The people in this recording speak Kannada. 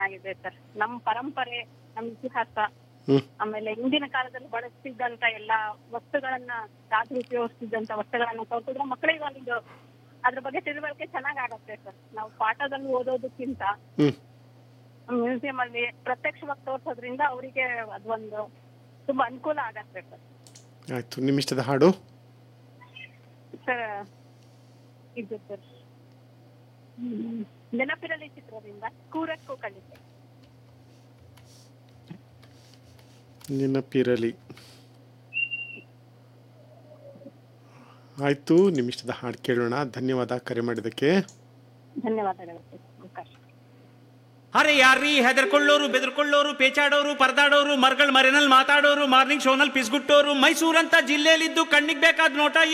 ಆಗಿದೆ ಸರ್. ನಮ್ಮ ಪರಂಪರೆ, ನಮ್ಮ ಇತಿಹಾಸ, ಹ್ಮ್ ಆಮೇಲೆ ಹಿಂದಿನ ಕಾಲದಲ್ಲಿ ಬಳಸ್ತಿದ್ದಂತ ಎಲ್ಲಾ ವಸ್ತುಗಳನ್ನ, ರಾತ್ರಿ ಉಪಯೋಗಿಸ್ತಿದ್ದಂತ ವಸ್ತುಗಳನ್ನ ತೋರಿಸಿದ್ರೆ ಮಕ್ಕಳಿಗೆ ಒಂದು ಅದ್ರ ಬಗ್ಗೆ ತಿಳುವಳಿಕೆ ಚೆನ್ನಾಗಾಗತ್ತೆ ಸರ್. ನಾವು ಪಾಠದಲ್ಲಿ ಓದೋದಕ್ಕಿಂತ ಹ್ಮ್ ಮ್ಯೂಸಿಯಂ ಅಲ್ಲಿ ಪ್ರತ್ಯಕ್ಷವಾಗಿ ತೋರ್ಸೋದ್ರಿಂದ ಅವರಿಗೆ ಅದೊಂದು ತುಂಬಾ ಅನುಕೂಲ ಆಗತ್ತೆ ಸರ್. ಆಯ್ತು. ನಿಮ್ಮಿಷ್ಟದ ಹಾಡು? ಸರ್ ಇದು ಸರ್ ನೆನಪಿರಲಿ ಚಿತ್ರದಿಂದ ಕೂರಕ್ಕೂ ಕಲಿತೆ. ನೆನಪಿರಲಿ. ಆಯ್ತು, ನಿಮ್ಮಿಷ್ಟದ ಹಾಡು ಕೇಳೋಣ. ಧನ್ಯವಾದ ಕರೆ ಮಾಡಿದ್ದಕ್ಕೆ. ಧನ್ಯವಾದಗಳು ಸರ್ ಅವಕಾಶ. ಅರೆ ಯಾರ್ರೀ ಹೆದರ್ಕೊಳ್ಳೋರು, ಬೆದರ್ಕೊಳ್ಳೋರು, ಪೇಚಾಡೋರು, ಪರದಾಡೋರು, ಮರ್ಗಳ್ ಮರೆನಲ್ಲಿ ಮಾತಾಡೋರು, ಮಾರ್ನಿಂಗ್ ಶೋನಲ್ಲಿ ಪಿಸ್ಗುಟ್ಟೋರು, ಮೈಸೂರಂತ ಜಿಲ್ಲೆಯಲ್ಲಿದ್ದು ಕಣ್ಣಿಗೆ ಬೇಕಾದ ನೋಟ